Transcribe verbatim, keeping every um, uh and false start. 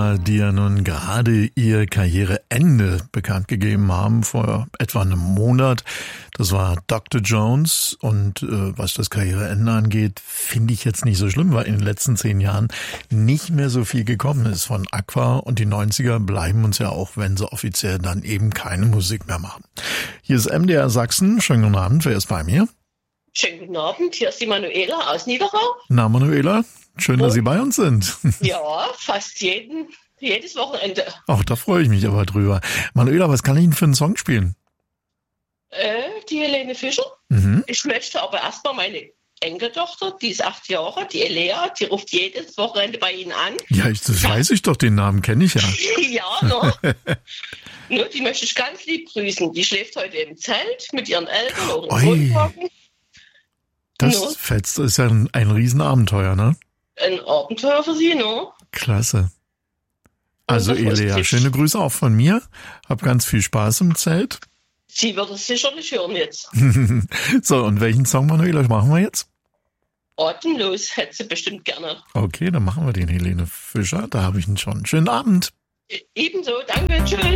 Elea, die ja nun gerade ihr Karriereende bekannt gegeben haben, vor etwa einem Monat. Das war Doktor Jones und äh, was das Karriereende angeht, finde ich jetzt nicht so schlimm, weil in den letzten zehn Jahren nicht mehr so viel gekommen ist von Aqua und die neunziger bleiben uns ja auch, wenn sie offiziell dann eben keine Musik mehr machen. Hier ist M D R Sachsen. Schönen guten Abend, wer ist bei mir? Schönen guten Abend, hier ist die Manuela aus Niederau. Na, Manuela, schön, dass Sie bei uns sind. Ja, fast jeden, jedes Wochenende. Ach, da freue ich mich aber drüber. Manuela, was kann ich Ihnen für einen Song spielen? Äh, die Helene Fischer. Mhm. Ich möchte aber erstmal meine Enkeltochter, die ist acht Jahre, die Elea, die ruft jedes Wochenende bei Ihnen an. Ja, ich, das weiß ich doch, den Namen kenne ich ja. Ja, no. no, die möchte ich ganz lieb grüßen. Die schläft heute im Zelt mit ihren Eltern oder im Ui. Wohnwagen. Das No. Fetz ist ja ein, ein Riesenabenteuer, ne? Ein Abenteuer für sie, no? Klasse. Also Und das Elea, freut sich. schöne Grüße auch von mir. Hab ganz viel Spaß im Zelt. Sie wird es sicherlich hören jetzt. So, und welchen Song, Manuela, machen wir jetzt? Atemlos hätte sie bestimmt gerne. Okay, dann machen wir den Helene Fischer. Da habe ich ihn schon. Schönen Abend. Ebenso, danke, tschüss.